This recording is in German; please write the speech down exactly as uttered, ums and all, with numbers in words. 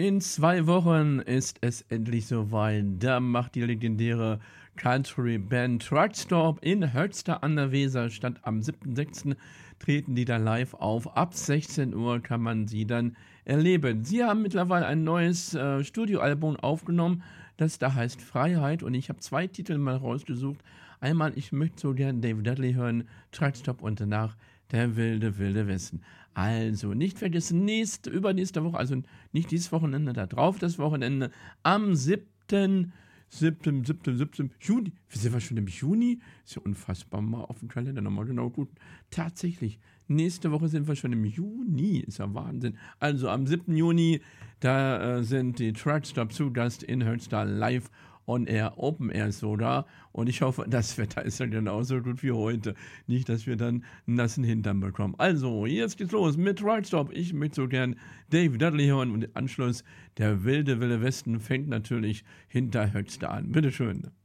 In zwei Wochen ist es endlich soweit. Da macht die legendäre Country-Band Truckstop in Höxter an der Weser statt. Am siebten sechsten treten die da live auf. Ab sechzehn Uhr kann man sie dann erleben. Sie haben mittlerweile ein neues äh, Studioalbum aufgenommen, das da heißt Freiheit. Und ich habe zwei Titel mal rausgesucht. Einmal, ich möchte so gern Dave Dudley hören, Truckstop, und danach Der wilde, wilde Westen. Also, nicht vergessen, nächste, übernächste Woche, also nicht dieses Wochenende, da drauf das Wochenende, am siebten siebten siebten siebten Juni. Wir sind wir schon im Juni? Ist ja unfassbar, mal auf dem Kalender nochmal genau gut. Tatsächlich, nächste Woche sind wir schon im Juni. Ist ja Wahnsinn. Also am siebten Juni, da äh, sind die Truckstop zu Gast in Höxter live on Air, Open Air sogar. Und ich hoffe, das Wetter ist dann genauso gut wie heute. Nicht, dass wir dann einen nassen Hintern bekommen. Also, jetzt geht's los mit Truckstop. Ich möchte so gern Dave Dudley hören und im Anschluss der wilde, wilde Westen fängt natürlich hinter Höxter an. Bitteschön.